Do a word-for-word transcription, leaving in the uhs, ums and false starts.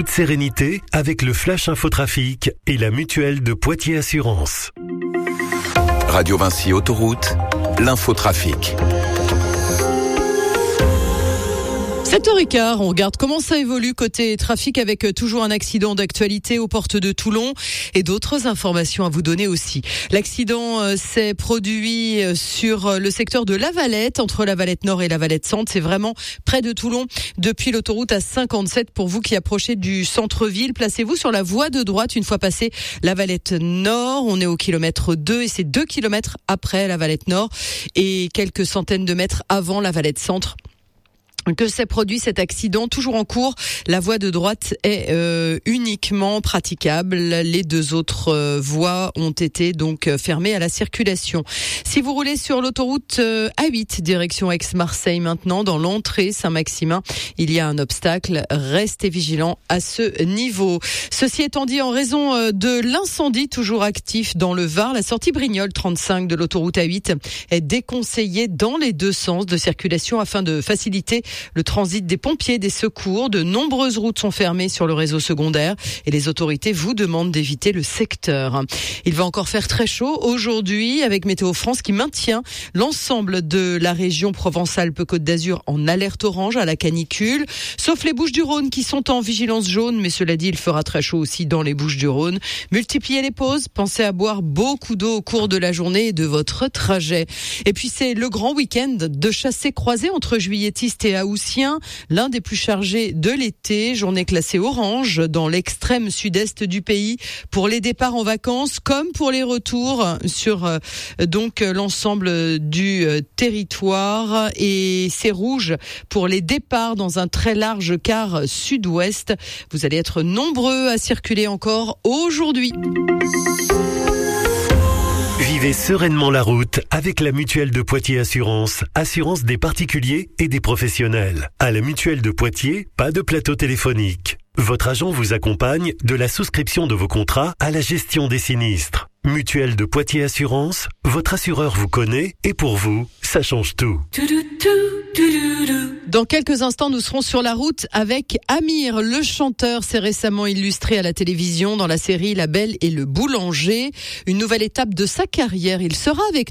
Sérénité avec le Flash Infotrafic et la mutuelle de Poitiers Assurance. Radio Vinci Autoroute, l'infotrafic. sept heures quinze, on regarde comment ça évolue côté trafic avec toujours un accident d'actualité aux portes de Toulon et d'autres informations à vous donner aussi. L'accident euh, s'est produit sur le secteur de La Valette, entre La Valette Nord et La Valette Centre. C'est vraiment près de Toulon, depuis l'autoroute A cinquante-sept. Pour vous qui approchez du centre-ville, placez-vous sur la voie de droite une fois passé La Valette Nord. On est au kilomètre deux et c'est deux kilomètres après La Valette Nord et quelques centaines de mètres avant La Valette Centre que s'est produit cet accident, toujours en cours. La voie de droite est euh, uniquement praticable. Les deux autres euh, voies ont été donc fermées à la circulation. Si vous roulez sur l'autoroute euh, A huit, direction Aix-Marseille maintenant, dans l'entrée Saint-Maximin, il y a un obstacle. Restez vigilants à ce niveau. Ceci étant dit, en raison euh, de l'incendie toujours actif dans le Var, la sortie Brignoles trente-cinq de l'autoroute A huit est déconseillée dans les deux sens de circulation afin de faciliter le transit des pompiers, des secours. De nombreuses routes sont fermées sur le réseau secondaire et les autorités vous demandent d'éviter le secteur. Il va encore faire très chaud aujourd'hui avec Météo France qui maintient l'ensemble de la région Provence-Alpes-Côte d'Azur en alerte orange à la canicule, sauf les Bouches-du-Rhône qui sont en vigilance jaune. Mais cela dit, il fera très chaud aussi dans les Bouches-du-Rhône. Multipliez les pauses, pensez à boire beaucoup d'eau au cours de la journée et de votre trajet. Et puis c'est le grand week-end de chassés-croisés entre juilletistes et Haussiens, l'un des plus chargés de l'été. Journée classée orange dans l'extrême sud-est du pays pour les départs en vacances comme pour les retours sur euh, donc l'ensemble du euh, territoire. Et c'est rouge pour les départs dans un très large quart sud-ouest. Vous allez être nombreux à circuler encore aujourd'hui. Vivez sereinement la route avec la mutuelle de Poitiers Assurance. Assurance des particuliers et des professionnels. À la mutuelle de Poitiers, pas de plateau téléphonique. Votre agent vous accompagne de la souscription de vos contrats à la gestion des sinistres. Mutuelle de Poitiers Assurance, votre assureur vous connaît et pour vous, ça change tout. Dans quelques instants, nous serons sur la route avec Amir. Le chanteur s'est récemment illustré à la télévision dans la série La Belle et le Boulanger. Une nouvelle étape de sa carrière. Il sera avec